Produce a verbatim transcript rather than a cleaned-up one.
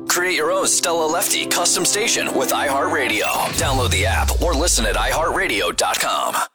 Create your own Stella Lefty custom station with iHeartRadio. Download the app or listen at i heart radio dot com.